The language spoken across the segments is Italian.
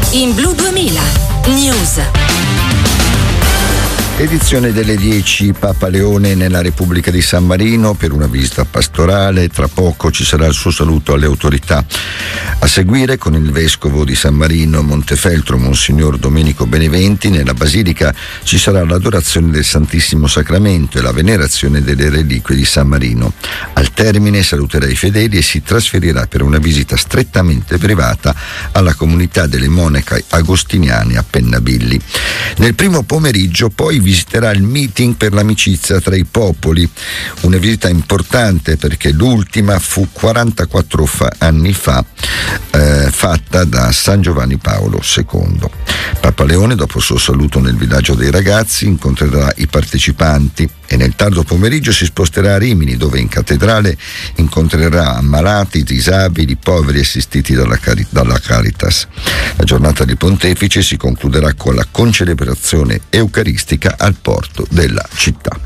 in Blu 2000 News. Edizione delle 10, Papa Leone nella Repubblica di San Marino per una visita pastorale. Tra poco ci sarà il suo saluto alle autorità. A seguire, con il vescovo di San Marino Montefeltro, Monsignor Domenico Beneventi, nella Basilica ci sarà l'adorazione del Santissimo Sacramento e la venerazione delle reliquie di San Marino. Al termine saluterà i fedeli e si trasferirà per una visita strettamente privata alla comunità delle monache agostiniane a Pennabilli. Nel primo pomeriggio poi visiterà il meeting per l'amicizia tra i popoli, una visita importante perché l'ultima fu 44 anni fa, fatta da San Giovanni Paolo II. Papa Leone, dopo il suo saluto nel villaggio dei ragazzi, incontrerà i partecipanti e nel tardo pomeriggio si sposterà a Rimini, dove in cattedrale incontrerà ammalati, disabili, poveri assistiti dalla Caritas. La giornata del Pontefice si concluderà con la concelebrazione eucaristica al porto della città.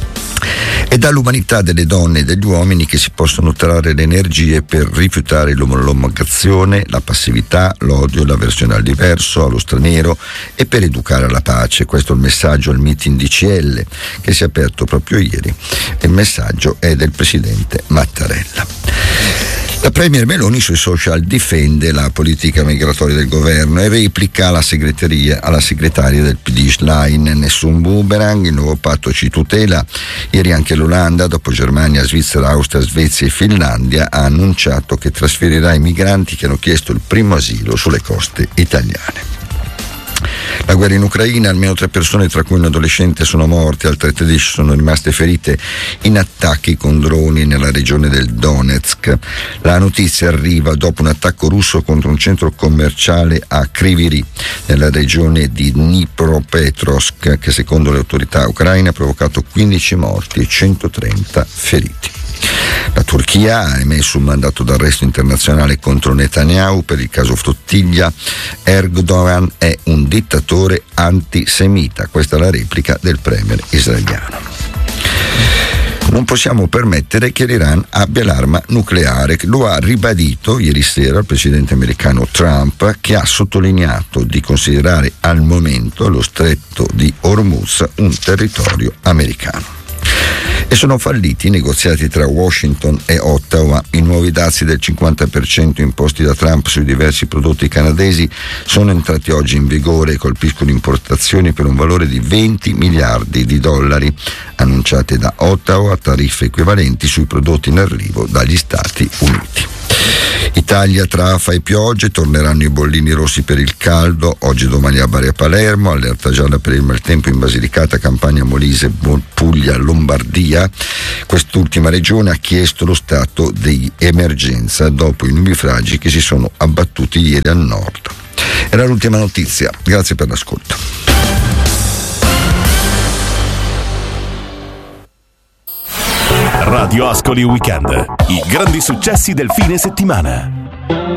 È dall'umanità delle donne e degli uomini che si possono trarre le energie per rifiutare l'omologazione, la passività, l'odio, l'avversione al diverso, allo straniero e per educare alla pace. Questo è il messaggio al meeting DCL che si è aperto proprio ieri. Il messaggio è del presidente Mattarella. La Premier Meloni sui social difende la politica migratoria del governo e replica alla segretaria del PD Schlein: nessun boomerang, il nuovo patto ci tutela. Ieri anche l'Olanda, dopo Germania, Svizzera, Austria, Svezia e Finlandia, ha annunciato che trasferirà i migranti che hanno chiesto il primo asilo sulle coste italiane. La guerra in Ucraina, almeno 3 persone, tra cui un adolescente, sono morte, altre 13 sono rimaste ferite in attacchi con droni nella regione del Donetsk. La notizia arriva dopo un attacco russo contro un centro commerciale a Kryvyi Rih, nella regione di Dnipropetrovsk, che secondo le autorità ucraine ha provocato 15 morti e 130 feriti. La Turchia ha emesso un mandato d'arresto internazionale contro Netanyahu per il caso Flottiglia. Erdogan è un dittatore antisemita. Questa è la replica del premier israeliano. Non possiamo permettere che l'Iran abbia l'arma nucleare. Lo ha ribadito ieri sera il presidente americano Trump, che ha sottolineato di considerare al momento lo stretto di Hormuz un territorio americano. E sono falliti i negoziati tra Washington e Ottawa. I nuovi dazi del 50% imposti da Trump sui diversi prodotti canadesi sono entrati oggi in vigore e colpiscono importazioni per un valore di 20 miliardi di dollari, annunciate da Ottawa, tariffe equivalenti sui prodotti in arrivo dagli Stati Uniti. Italia tra afa e piogge, torneranno i bollini rossi per il caldo, oggi e domani a Bari e a Palermo, allerta gialla per il maltempo in Basilicata, Campania, Molise, Puglia, Lombardia. Quest'ultima regione ha chiesto lo stato di emergenza dopo i nubifragi che si sono abbattuti ieri al nord. Era l'ultima notizia, grazie per l'ascolto. Radio Ascoli Weekend, i grandi successi del fine settimana.